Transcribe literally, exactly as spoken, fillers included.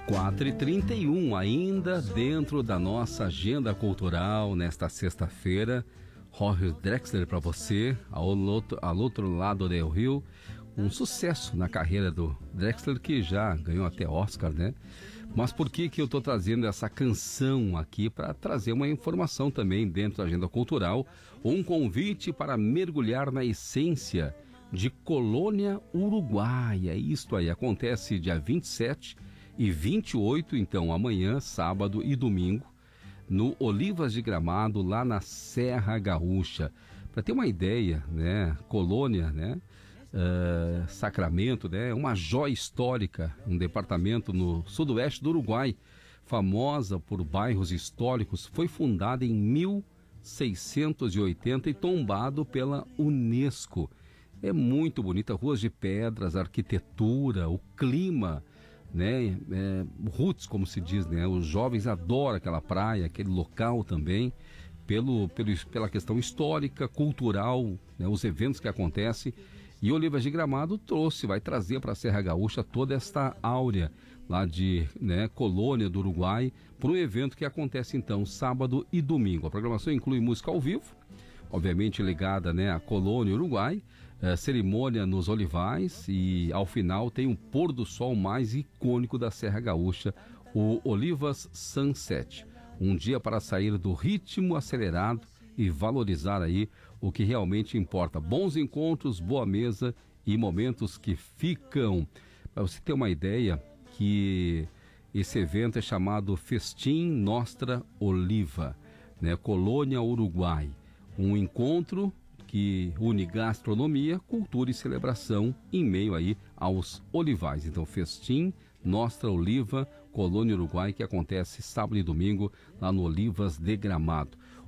quatro e trinta e um, ainda dentro da nossa agenda cultural nesta sexta-feira. Jorge Drexler para você, ao outro, ao outro lado do rio. Um sucesso na carreira do Drexler, que já ganhou até Oscar, né? Mas por que que eu estou trazendo essa canção aqui? Para trazer uma informação também dentro da agenda cultural, um convite para mergulhar na essência de Colônia, Uruguai. É isto aí, acontece dia vinte e sete e vinte e oito, então amanhã, sábado e domingo, no Olivas de Gramado, lá na Serra Gaúcha. Para ter uma ideia, né, Colônia, né, uh, Sacramento, né, uma joia histórica, um departamento no sudoeste do Uruguai, famosa por bairros históricos, foi fundada em mil seiscentos e oitenta e tombado pela Unesco. É muito bonita, ruas de pedras, arquitetura, o clima, né, é, roots, como se diz, né, os jovens adoram aquela praia, aquele local também, pelo, pelo, pela questão histórica, cultural, né, os eventos que acontecem. E Olivas de Gramado trouxe, vai trazer para a Serra Gaúcha toda esta áurea lá de, né, Colônia do Uruguai, para um evento que acontece então sábado e domingo. A programação inclui música ao vivo, obviamente ligada, né, à Colônia Uruguai, é, cerimônia nos olivais, e ao final tem o pôr do sol mais icônico da Serra Gaúcha, o Olivas Sunset. Um dia para sair do ritmo acelerado e valorizar aí o que realmente importa. Bons encontros, boa mesa e momentos que ficam. Para você ter uma ideia, que esse evento é chamado Festim Nostra Oliva, né, Colônia Uruguai. Um encontro que une gastronomia, cultura e celebração em meio aí aos olivais. Então, Festim Nostra Oliva, Colônia Uruguai, que acontece sábado e domingo lá no Olivas de Gramado.